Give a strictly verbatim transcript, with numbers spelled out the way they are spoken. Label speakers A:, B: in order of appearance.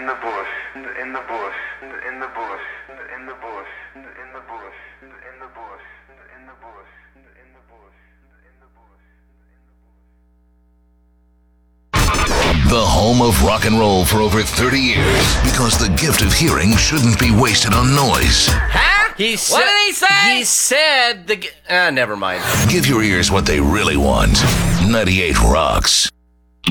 A: in the bush, in the bush, in the bush, in the bush, in the bush, in the bush, in the bush, in the bush, in the bush.
B: The home of rock and roll for over thirty years, because the gift of hearing shouldn't be wasted on noise.
C: Huh?
D: He
C: What did he say?
D: He said the... g- Ah, never mind.
B: Give your ears what they really want. ninety-eight Rocks.